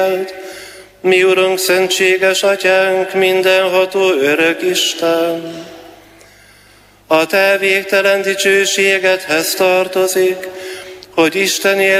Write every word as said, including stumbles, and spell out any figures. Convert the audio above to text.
Mi Urunk, szentséges Atyánk, mindenható örök Isten! A Te végtelen dicsőségedhez tartozik, hogy Isten